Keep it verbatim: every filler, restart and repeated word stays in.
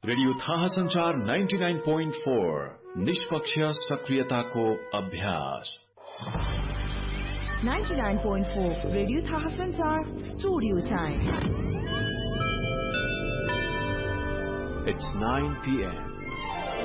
Radio थाहा संचार ninety nine point four निष्पक्ष सक्रियताको अभ्यास। Ninety nine point four radio थाहा संचार studio time. It's nine p m